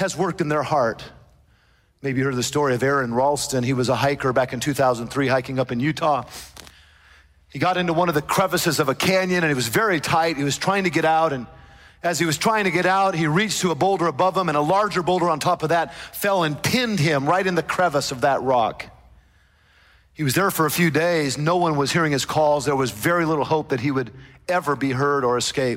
has worked in their heart. Maybe you heard the story of Aaron Ralston. He was a hiker back in 2003, hiking up in Utah. He got into one of the crevices of a canyon, and it was very tight. He was trying to get out, and as he was trying to get out, he reached to a boulder above him, and a larger boulder on top of that fell and pinned him right in the crevice of that rock. He was there for a few days. No one was hearing his calls. There was very little hope that he would ever be heard or escape.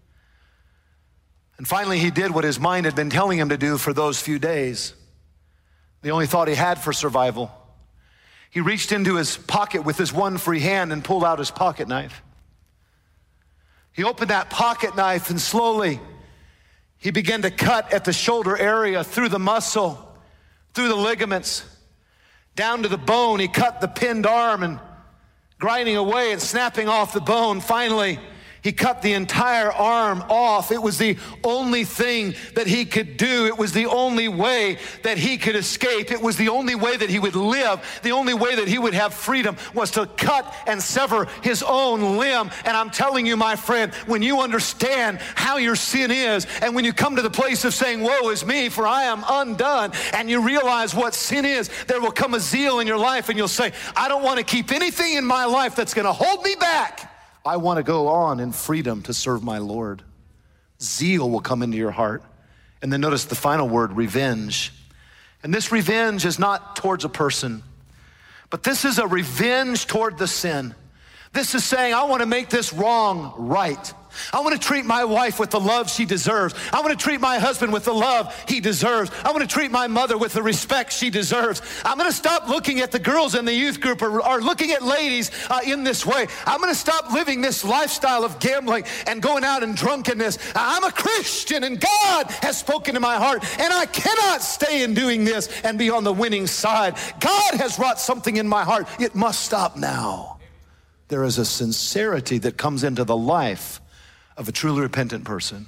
And finally, he did what his mind had been telling him to do for those few days. The only thought he had for survival. He reached into his pocket with his one free hand and pulled out his pocket knife. He opened that pocket knife and slowly he began to cut at the shoulder area, through the muscle, through the ligaments, down to the bone. He cut the pinned arm, and grinding away and snapping off the bone, finally he cut the entire arm off. It was the only thing that he could do. It was the only way that he could escape. It was the only way that he would live. The only way that he would have freedom was to cut and sever his own limb. And I'm telling you, my friend, when you understand how your sin is, and when you come to the place of saying, woe is me, for I am undone, and you realize what sin is, there will come a zeal in your life, and you'll say, I don't want to keep anything in my life that's going to hold me back. I want to go on in freedom to serve my Lord. Zeal will come into your heart. And then notice the final word, revenge. And this revenge is not towards a person, but this is a revenge toward the sin. This is saying, I want to make this wrong right. I want to treat my wife with the love she deserves. I want to treat my husband with the love he deserves. I want to treat my mother with the respect she deserves. I'm going to stop looking at the girls in the youth group or looking at ladies in this way. I'm going to stop living this lifestyle of gambling and going out in drunkenness. I'm a Christian, and God has spoken to my heart, and I cannot stay in doing this and be on the winning side. God has wrought something in my heart. It must stop now. There is a sincerity that comes into the life of a truly repentant person.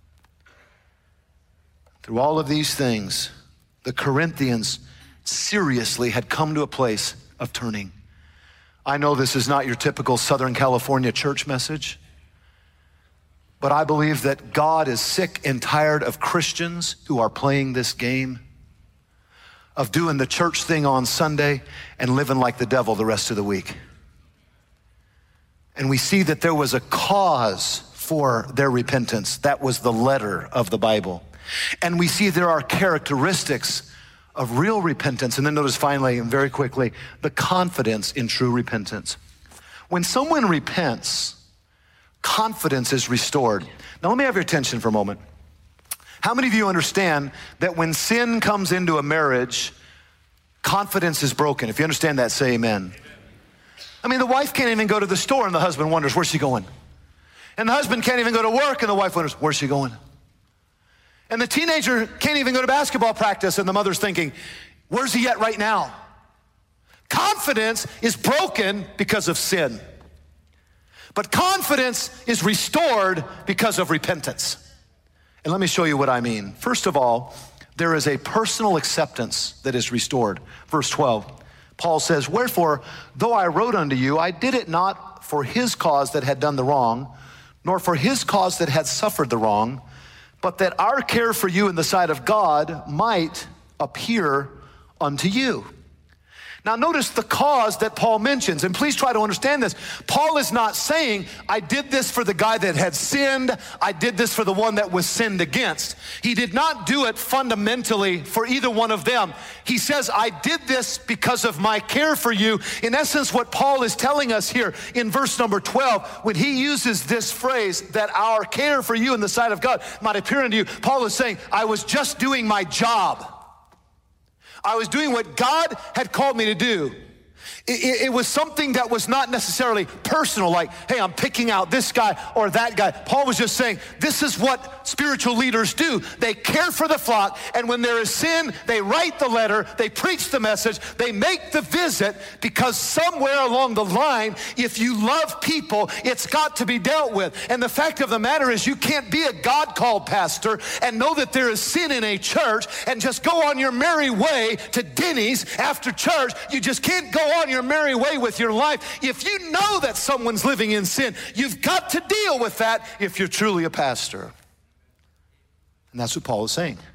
Through all of these things, the Corinthians seriously had come to a place of turning. I know this is not your typical Southern California church message, but I believe that God is sick and tired of Christians who are playing this game of doing the church thing on Sunday and living like the devil the rest of the week. And we see that there was a cause for their repentance. That was the letter of the Bible. And we see there are characteristics of real repentance. And then notice finally, and very quickly, the confidence in true repentance. When someone repents, confidence is restored. Now let me have your attention for a moment. How many of you understand that when sin comes into a marriage, confidence is broken? If you understand that, say amen. I mean, the wife can't even go to the store and the husband wonders, where's she going? And the husband can't even go to work and the wife wonders, where's she going? And the teenager can't even go to basketball practice and the mother's thinking, where's he at right now? Confidence is broken because of sin. But confidence is restored because of repentance. And let me show you what I mean. First of all, there is a personal acceptance that is restored. Verse 12, Paul says, wherefore, though I wrote unto you, I did it not for his cause that had done the wrong, nor for his cause that had suffered the wrong, but that our care for you in the sight of God might appear unto you. Now notice the cause that Paul mentions, and please try to understand this. Paul is not saying, I did this for the guy that had sinned, I did this for the one that was sinned against. He did not do it fundamentally for either one of them. He says, I did this because of my care for you. In essence, what Paul is telling us here in verse number 12, when he uses this phrase, that our care for you in the sight of God might appear unto you, Paul is saying, I was just doing my job. I was doing what God had called me to do. It was something that was not necessarily personal, like, hey, I'm picking out this guy or that guy. Paul was just saying, this is what spiritual leaders do. They care for the flock, and when there is sin, they write the letter, they preach the message, they make the visit, because somewhere along the line, if you love people, it's got to be dealt with. And the fact of the matter is, you can't be a God-called pastor and know that there is sin in a church and just go on your merry way to Denny's after church. You just can't go on your merry way with your life. If you know that someone's living in sin, you've got to deal with that if you're truly a pastor. And that's what Paul is saying.